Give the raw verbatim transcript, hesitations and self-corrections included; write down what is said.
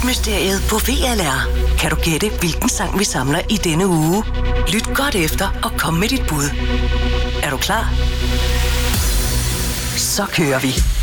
Musikmysteriet på V L R. Kan du gætte, hvilken sang vi samler i denne uge? Lyt godt efter og kom med dit bud. Er du klar? Så kører vi.